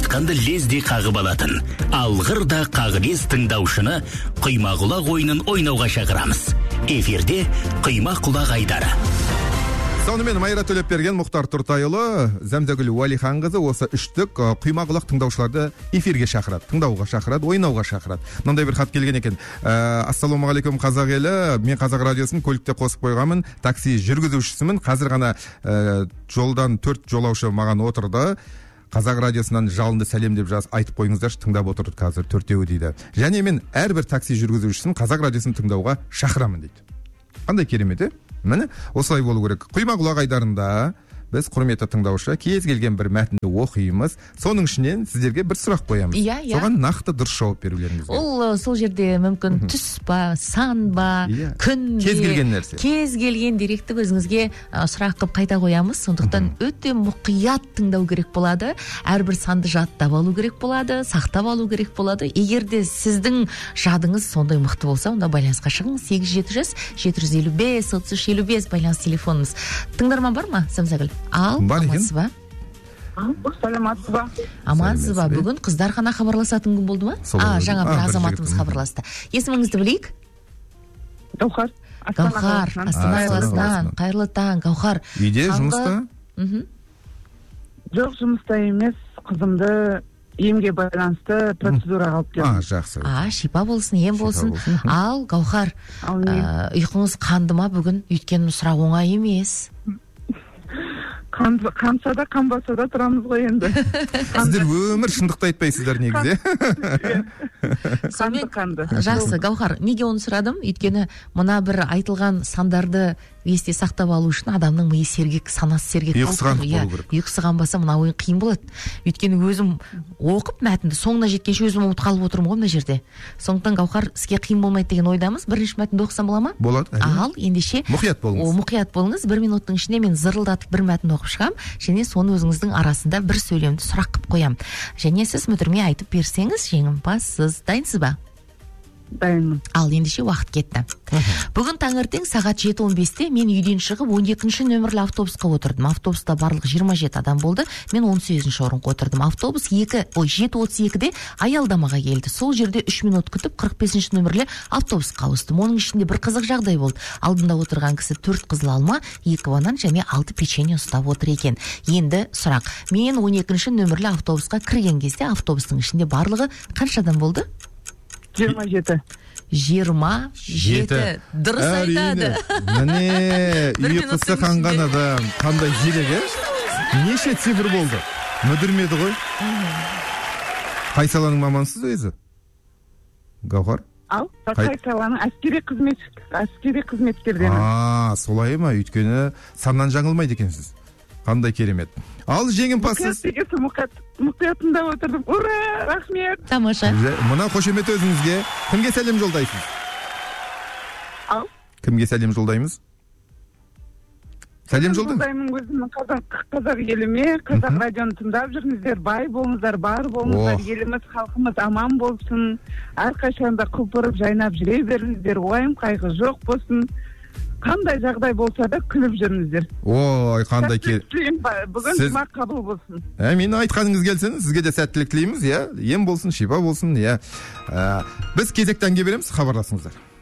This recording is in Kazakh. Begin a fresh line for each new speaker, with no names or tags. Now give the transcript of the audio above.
айтқанды лезде қағып алатын алғыр да қағылез тыңдаушыны құйма құлақ ойынын ойнауға шақырамыз. Эфирде құйма құлақ айдары.
Сонымен Майра Төлепберген, Мұхтар Тұртайұлы, Зәмзәгүл Уәлиханқызы осы үштік құйма құлақ тыңдаушыларды эфирге шақырады, тыңдауға шақырады, ойнауға шақырады. Мынандай бір хат келген екен. Ассалаумағалейкум қазақ елі, мен Қазақ радиосын көлікте қосып қойғанмын, такси жүргізушісімін. Қазір ғана жолдан 4 жолаушы маған отырды. Қазақ радиосынан жалынды сәлем деп айтып қойыңыздаршы, тыңдап отырды қазір 4-еуі дейді. Және мен әрбір такси жүргізушісін Қазақ радиосын тыңдауға шақырамын дейді. Қандай керемет, міне осылай болу керек. Құйма құлақ айдарында біз құрметті тыңдаушы кез келген бір мәтінді оқимыз, соның ішінен сіздерге бір сұрақ қоямыз. Соған нақты дұрыс жауап берулеріңіз керек.
Ол сол жерде мүмкін түс па, сан ба, күн бе,
кез келген нәрсе.
Кез келген деректі өзіңізге сұрақ қып қайта қоямыз. Сондықтан өте мұқият тыңдау керек болады. Әрбір санды жаттап алу керек болады, сақтап алу керек болады. Егер де сіздің жадыңыз сондай мықты болса, онда байланысқа шығыңыз. 8-700-755-3355 байланыс телефонымыз. Тыңдарман бар ма, Зәмзәгүл? Ал, амансыз ба?
Саламатсыз ба?
Амансыз ба? Бүгін қыздар ғана хабарласатын күн болды ма? Жаңа бір азаматымыз хабарласты. Есіміңізді білейік?
Гаухар.
Гаухар, Астана қаласынан. Қайырлы таң, Гаухар.
Үйде, жұмыста?
Жоқ, жұмыста емес, қызымды емге байланысты процедураға алып келдім.
Жақсы.
Шипа болсын, ем болсын. Ал, Гаухар, ұйқыңыз қанды ма бүгін? Өйткені сұрақ оңай емес.
Қанса да, қанбаса да тұрамыз ғой енді.
Сіздер өмір шындықты айтпайсыздар негізі.
Қанды.
Жақсы, Гаухар, неге оны сұрадым? Өйткені мұна бір айтылған сандарды есте сақтап алу үшін адамның миы сергек, санасы сергек. Ұйқысы қанбаса мына ойын қиын болады. Өйткені өзім оқып мәтінді соңына жеткенше өзім ұмытып қалып отырмын ғой мына жерде. Сондықтан Гаухар, сізге қиын болмайды деген ойдамыз. Бірінші мәтінді оқысам бола ма?
Болады.
Ал, ендеше
мұқият болыңыз.
Мұқият болыңыз. 1 минуттың ішінде мен зырылдатып бір мәтін оқып шығам, және соны өзіңіздің арасында бір сөйлемді сұрақ қып қоям. Және сіз мүдірмей айтып берсеңіз, жеңімпазсыз. Дайынсыз ба?
Дайынмын.
Ал, ендеше уақыт кетті. Бүгін таңертең сағат 7:15-те мен үйден шығып 12-ші нөмірлі автобусқа отырдым. Автобуста барлық 27 адам болды. Мен 18-ші орынға отырдым. Автобус 7:32-де аялдамаға келді. Сол жерде 3 минут күтіп 45-ші нөмірлі автобусқа ауыстым. Оның ішінде бір қызық жағдай болды. Алдында отырған кісі 4 қызыл алма, 2 банан және 6 печенье ұстап отыр екен. Енді сұрақ. Мен 12-ші нөмірлі автобусқа кірген кезде автобустың ішінде барлығы қанша адам болды?
27.
27. Дұрыс айтады.
Міне, ұйқысы қанған адам. Қандай зерек, неше цифр болды? Мүдірмеді ғой? Қай саланың мамансыз өзі? Гаухар?
Ал, қай саланың әскери қызметкерден.
Солай ма? Өйткені саннан жаңылмайды екенсіз. Қандай керемет. Ал, жеңімпазсыз.
Мұқиятында отырдым. Ура, рахмет.
Тамаша.
Мұна қошемет өзіңізге. Кімге сәлем жолдайсыз?
Ал?
Кімге сәлем жолдаймыз? Сәлем жолдың?
Жолдаймын өзімнің қазақ еліме, қазақ радионы тыңдап жүріңіздер, бай болыңыздар, бар болыңыздар, еліміз, халқымыз аман болсын, әрқашанда құлпырып жайнап жүре беріңіздер, уайым қайғы жоқ болсын. Қандай жағдай болса да күліп жүріңіздер.
Ой, қандай
бүгін жұма қабыл болсын.
Мен айтқаныңыз келсін, сізге де сәттілік тілейміз, ем болсын, шипа болсын, Біз кезектен береміз, хабарласыңыздар.